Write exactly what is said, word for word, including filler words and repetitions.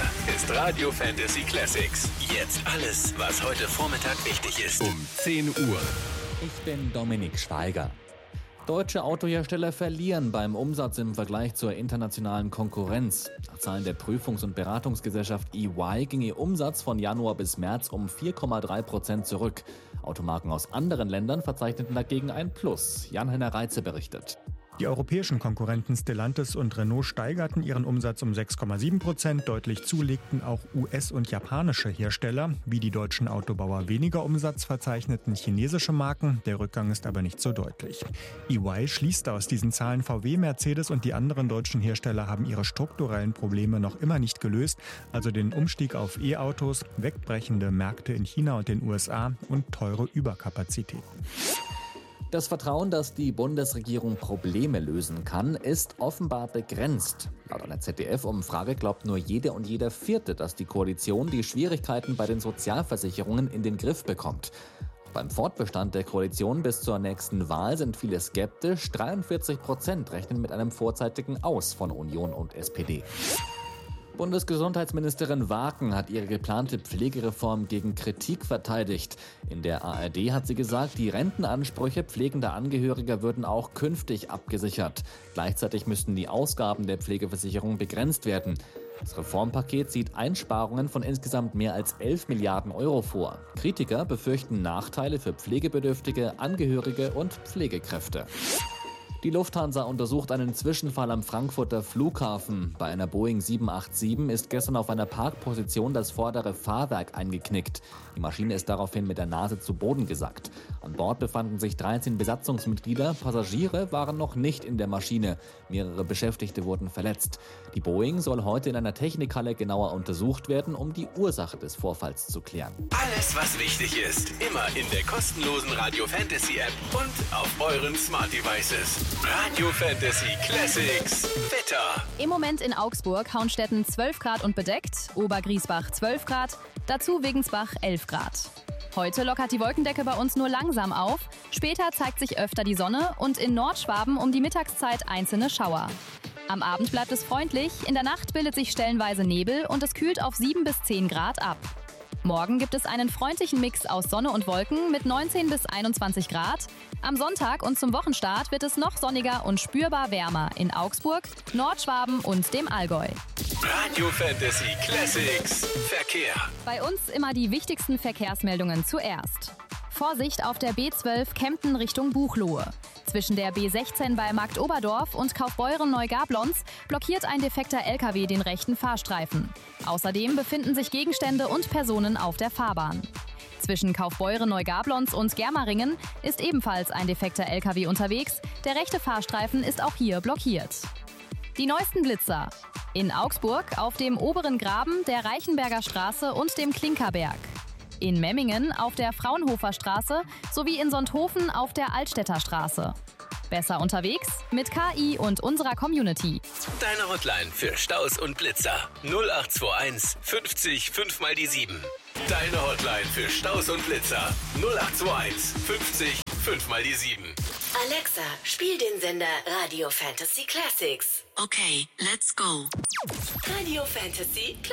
ist Radio Fantasy Classics. Jetzt alles, was heute Vormittag wichtig ist. Um zehn Uhr. Ich bin Dominik Schweiger. Deutsche Autohersteller verlieren beim Umsatz im Vergleich zur internationalen Konkurrenz. Nach Zahlen der Prüfungs- und Beratungsgesellschaft E Y ging ihr Umsatz von Januar bis März um vier Komma drei Prozent zurück. Automarken aus anderen Ländern verzeichneten dagegen ein Plus. Jan-Henner Reitze berichtet. Die europäischen Konkurrenten Stellantis und Renault steigerten ihren Umsatz um sechs Komma sieben Prozent. Deutlich zulegten auch U S- und japanische Hersteller. Wie die deutschen Autobauer weniger Umsatz verzeichneten chinesische Marken. Der Rückgang ist aber nicht so deutlich. E Y schließt aus diesen Zahlen, V W, Mercedes und die anderen deutschen Hersteller haben ihre strukturellen Probleme noch immer nicht gelöst. Also den Umstieg auf E-Autos, wegbrechende Märkte in China und den U S A und teure Überkapazitäten. Das Vertrauen, dass die Bundesregierung Probleme lösen kann, ist offenbar begrenzt. Laut einer Z D F-Umfrage glaubt nur jede und jeder Vierte, dass die Koalition die Schwierigkeiten bei den Sozialversicherungen in den Griff bekommt. Beim Fortbestand der Koalition bis zur nächsten Wahl sind viele skeptisch. dreiundvierzig Prozent rechnen mit einem vorzeitigen Aus von Union und S P D. Bundesgesundheitsministerin Waaken hat ihre geplante Pflegereform gegen Kritik verteidigt. In der A R D hat sie gesagt, die Rentenansprüche pflegender Angehöriger würden auch künftig abgesichert. Gleichzeitig müssten die Ausgaben der Pflegeversicherung begrenzt werden. Das Reformpaket sieht Einsparungen von insgesamt mehr als elf Milliarden Euro vor. Kritiker befürchten Nachteile für Pflegebedürftige, Angehörige und Pflegekräfte. Die Lufthansa untersucht einen Zwischenfall am Frankfurter Flughafen. Bei einer Boeing sieben acht sieben ist gestern auf einer Parkposition das vordere Fahrwerk eingeknickt. Die Maschine ist daraufhin mit der Nase zu Boden gesackt. An Bord befanden sich dreizehn Besatzungsmitglieder. Passagiere waren noch nicht in der Maschine. Mehrere Beschäftigte wurden verletzt. Die Boeing soll heute in einer Technikhalle genauer untersucht werden, um die Ursache des Vorfalls zu klären. Alles, was wichtig ist, immer in der kostenlosen Radio Fantasy App und auf euren Smart Devices. Radio Fantasy Classics. Wetter. Im Moment in Augsburg, Hauenstetten zwölf Grad und bedeckt, Obergriesbach zwölf Grad, dazu Wegensbach elf Grad. Heute lockert die Wolkendecke bei uns nur langsam auf, später zeigt sich öfter die Sonne und in Nordschwaben um die Mittagszeit einzelne Schauer. Am Abend bleibt es freundlich, in der Nacht bildet sich stellenweise Nebel und es kühlt auf sieben bis zehn Grad ab. Morgen gibt es einen freundlichen Mix aus Sonne und Wolken mit neunzehn bis einundzwanzig Grad. Am Sonntag und zum Wochenstart wird es noch sonniger und spürbar wärmer in Augsburg, Nordschwaben und dem Allgäu. Radio Fantasy Classics. Verkehr. Bei uns immer die wichtigsten Verkehrsmeldungen zuerst. Vorsicht auf der B zwölf Kempten Richtung Buchloe. Zwischen der B sechzehn bei Markt Oberdorf und Kaufbeuren-Neugablonz blockiert ein defekter L K W den rechten Fahrstreifen. Außerdem befinden sich Gegenstände und Personen auf der Fahrbahn. Zwischen Kaufbeuren-Neugablonz und Germeringen ist ebenfalls ein defekter L K W unterwegs. Der rechte Fahrstreifen ist auch hier blockiert. Die neuesten Blitzer. In Augsburg auf dem oberen Graben der Reichenberger Straße und dem Klinkerberg. In Memmingen auf der Fraunhofer Straße sowie in Sonthofen auf der Altstädter Straße. Besser unterwegs mit K I und unserer Community. Deine Hotline für Staus und Blitzer. null acht zwei eins fünfzig fünf mal die sieben. Deine Hotline für Staus und Blitzer. null acht zwei eins fünfzig fünf mal die sieben. Alexa, spiel den Sender Radio Fantasy Classics. Okay, let's go. Radio Fantasy Classics.